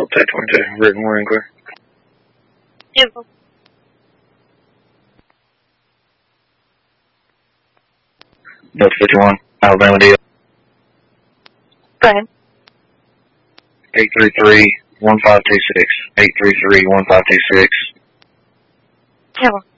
Delta 22, written warning clear. Beautiful. Delta 51, Alabama deal. Go ahead. 833-1526. 833-1526. Beautiful.